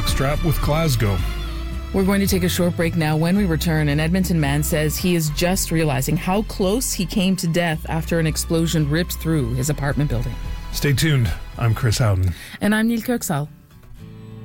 jockstrap with Glasgow. We're going to take a short break now. When we return, an Edmonton man says he is just realizing how close he came to death after an explosion ripped through his apartment building. Stay tuned. I'm Chris Howden. And I'm Neil Kirksall.